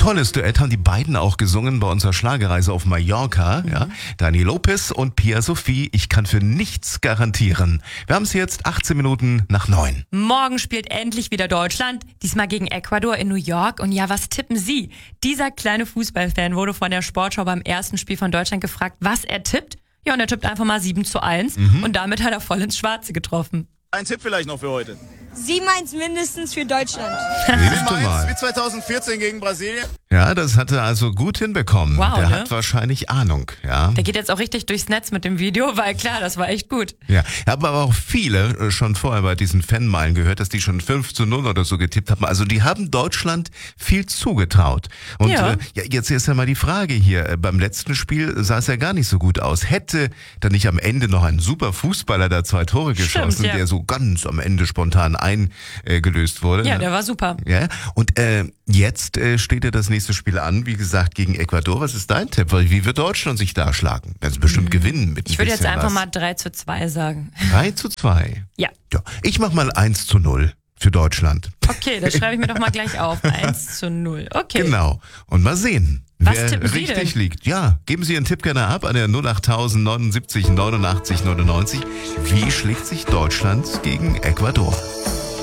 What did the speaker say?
tolles Duett haben die beiden auch gesungen bei unserer Schlagerreise auf Mallorca. Ja? Dani Lopez und Pia Sophie, ich kann für nichts garantieren. Wir haben es jetzt 18 Minuten nach 9. Morgen spielt endlich wieder Deutschland, diesmal gegen Ecuador in New York. Und ja, was tippen Sie? Dieser kleine Fußballfan wurde von der Sportschau beim ersten Spiel von Deutschland gefragt, was er tippt. Ja, und er tippt einfach mal 7:1 und damit hat er voll ins Schwarze getroffen. Ein Tipp vielleicht noch für heute. 7-1 mindestens für Deutschland. 7-1 wie 2014 gegen Brasilien. Ja, das hat er also gut hinbekommen. Wow, Der ne? hat wahrscheinlich Ahnung, ja. Der geht jetzt auch richtig durchs Netz mit dem Video, weil klar, das war echt gut. Ja, ich habe aber auch viele schon vorher bei diesen Fanmeilen gehört, dass die schon 5:0 oder so getippt haben. Also die haben Deutschland viel zugetraut. Und Ja. Jetzt ist ja mal die Frage hier, beim letzten Spiel sah es ja gar nicht so gut aus. Hätte da nicht am Ende noch ein super Fußballer da 2 Tore geschossen, Stimmt, ja. der so ganz am Ende spontan eingelöst wurde? Ja, ne? der war super. Ja, und jetzt steht ja das nächste Spiel an, wie gesagt, gegen Ecuador. Was ist dein Tipp? Wie wird Deutschland sich da schlagen? Werden sie bestimmt gewinnen mit ein Ich würde jetzt bisschen einfach was. mal 3:2 sagen. 3:2. Ja. Ja, ich mach mal 1:0 für Deutschland. Okay, das schreibe ich mir doch mal gleich auf. 1:0. Okay. Genau. Und mal sehen, Was wer tippen Sie richtig denn? liegt. Ja, geben Sie Ihren Tipp gerne ab an der 08000 79 89 99. Wie schlägt sich Deutschland gegen Ecuador?